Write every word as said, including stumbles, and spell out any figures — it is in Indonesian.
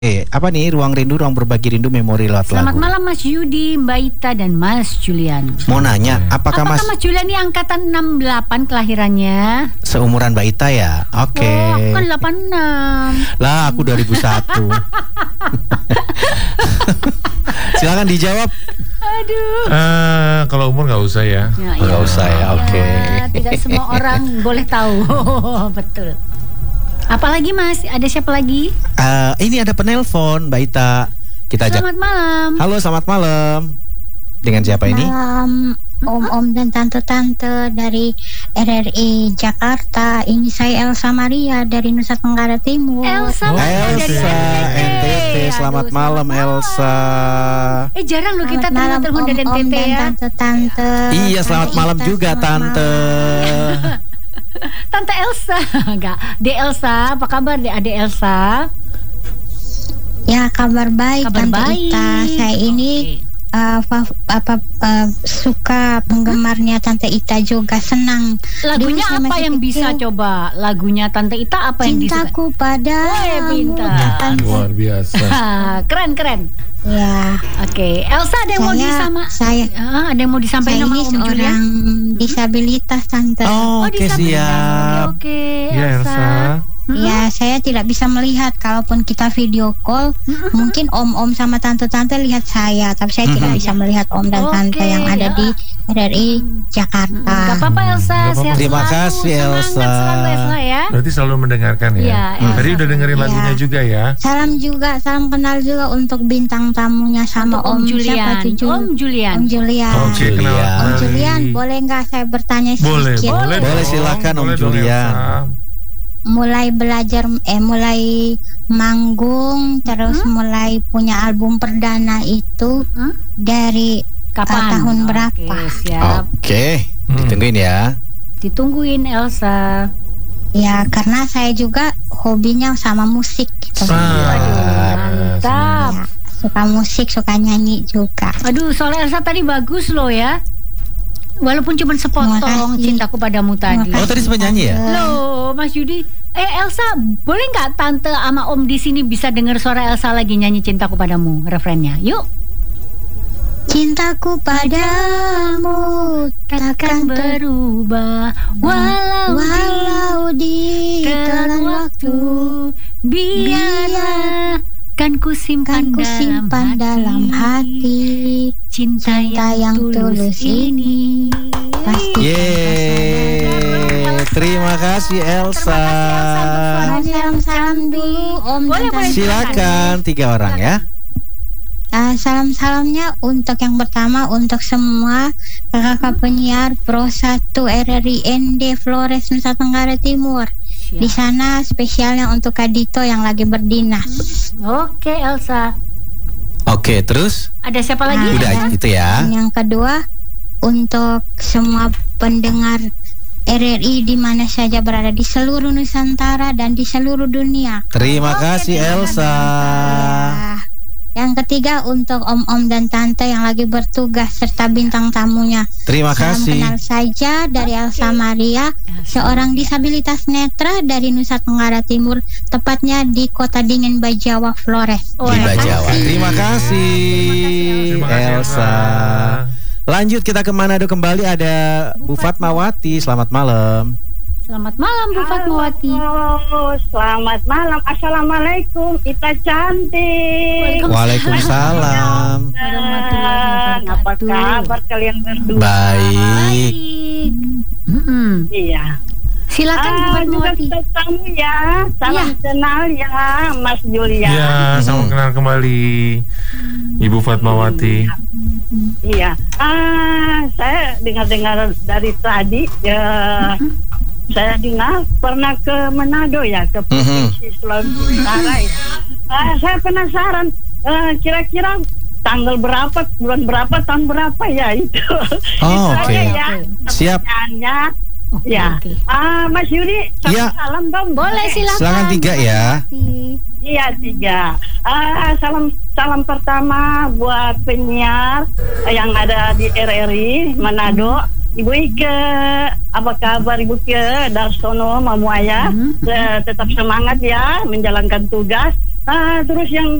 Eh, apa nih Ruang Rindu, Ruang Berbagi Rindu Memori lewat lagu. Selamat malam Mas Yudi, Mbak Ita dan Mas Julian. Mau nanya, apakah, apakah Mas Mas Julian ini angkatan enam delapan kelahirannya? seumuran Mbak Ita ya? Oke. Oh, aku kan delapan enam. Lah, aku dua ribu satu. Silakan dijawab. Aduh. Uh, kalau umur nggak usah ya. Ya, Nggak ya. usah ya, oke. Ya, tidak semua orang boleh tahu. Betul. Apalagi Mas, ada siapa lagi? Uh, ini ada penelpon Mbak Ita. Kita ajak. Selamat malam. Halo, selamat malam. Dengan siapa ini? Malam, om-om dan tante-tante dari R R I Jakarta. Ini saya Elsa Maria dari Nusa Tenggara Timur. Elsa, Oh, Maria dari Elsa, N N T T. Aduh, Selamat malam, selamat Elsa. Eh jarang loh kita Selamat malam, telepon dari N T om-om T dan ya. tante-tante. Iya, selamat Tante malam Ita, juga, selamat Tante. malam. Tante Elsa, enggak. De Elsa, apa kabar De Ade Elsa? Ya, kabar baik, Kabar Tante baik. Ita. Saya ini uh, fa- apa uh, suka penggemarnya Tante Ita juga, senang. Lagunya Dulu saya apa masih yang bisa kecil, coba? Lagunya Tante Ita apa yang disuka? Cintaku padamu. Woi, pintar. Luar biasa. Keren keren. Ya, Oke, Elsa ada yang mau saya disama? saya Ah, ada yang mau saya disampaikan sama ini Om Julian? seorang disabilitas, Tante. Oh, oke, disabilitas. siap. Oke, oke, Ya Elsa. Elsa. Mm-mm. Ya, saya tidak bisa melihat. Kalaupun kita video call, Mm-mm. mungkin om-om sama tante-tante lihat saya, tapi saya tidak Mm-mm. bisa melihat om dan Oke, tante yang ada ya. di R R I Jakarta. Gak apa-apa Elsa, Gak apa-apa. sehat Terima selalu. kasih, Elsa. Semangat selalu Elsa ya. Berarti selalu mendengarkan ya. Iya, Hmm. Tadi Elsa. udah dengerin Iya. lagunya juga ya. Salam juga, salam kenal juga untuk bintang tamunya sama Untuk om, Om siapa Julian. tuh, Jul? Om Julian. Om Julian. Oke, Julian. kenalan Om kembali. Julian, boleh nggak saya bertanya Boleh, sedikit? boleh, Boleh, dong. silakan, Om Boleh dong, Julian. Elsa. Mulai belajar, eh mulai manggung, terus mulai punya album perdana itu Hmm? dari Kapan? Uh, tahun Oke, berapa? siap. Oke, Hmm. ditungguin ya. Ditungguin Elsa. Ya, karena saya juga hobinya sama musik gitu. Ah, Mantap. Ya, suka musik, suka nyanyi juga. Aduh, soal Elsa tadi bagus loh ya. Walaupun cuma sepotong Terima kasih. Cintaku Padamu tadi. Terima Oh, tadi sempat nyanyi ya? Loh, Mas Yudi. Eh, Elsa, boleh nggak tante sama Om di sini bisa dengar suara Elsa lagi nyanyi Cintaku Padamu, refrennya? Yuk. Cintaku padamu Takkan takkan ter berubah walau, walau di telan waktu, biarlah kan ku simpan, kan ku simpan dalam hati cinta, cinta yang tulus ini pasti. Yeay, terima kasih Elsa. Salam-salam dulu Om Boleh, dan boleh. Tante. Silakan tiga orang ya. Uh, salam-salamnya untuk yang pertama untuk semua kakak penyiar Pro satu R R I N D Flores Nusa Tenggara Timur. Di sana spesialnya untuk Kak Dito yang lagi berdinas. Oke, Elsa. Oke, terus? Ada siapa lagi? Udah Elsa? itu ya. Dan yang kedua untuk semua pendengar R R I di mana saja berada di seluruh Nusantara dan di seluruh dunia. Terima Oke, kasih terima Elsa. Ya. Yang ketiga untuk om-om dan tante yang lagi bertugas serta bintang tamunya. Terima Salam kasih. kenal saja dari Elsa Maria, seorang disabilitas netra dari Nusa Tenggara Timur, tepatnya di Kota Dingin Bajawa, Flores. Oh, Di Terima Bajawa. kasih. Terima kasih, Terima kasih Elsa. Lanjut kita ke Manado kembali, ada Bu Fatmawati. Selamat malam. Selamat malam Bu Fatmawati. Halo, selamat malam. Assalamualaikum, Ita cantik. Waalaikumsalam. Warahmatullahi Apa wabarakatuh. kabar kalian berdua? Baik. Baik. Mm-mm. Iya. Silakan Bu Ah, juga Fatmawati. ketemu ya. Salam Iya. kenal ya, Mas Julian. Ya, sama kenal kembali Ibu Fatmawati. Iya. Ah, saya dengar-dengar dari tadi. Ya, saya dengar pernah ke Manado ya, ke Provinsi Sulawesi Utara. Ya. Ah, saya penasaran. ah, kira-kira tanggal berapa, bulan berapa, tahun berapa ya itu? Oh, Itu oke. aja ya. Siap. Pertanyaannya. Oke, Ya, oke. ah Mas Yudi, salam, Iya. salam dong. Boleh silakan. Silakan tiga Bu ya. Fatmawati. Iya tiga. Ah salam salam pertama buat penyiar yang ada di R R I Manado. Ibu Ike, apa kabar Ibu Ike? Darsono, Mamuaya, Hmm. tetap semangat ya menjalankan tugas. Ah, terus yang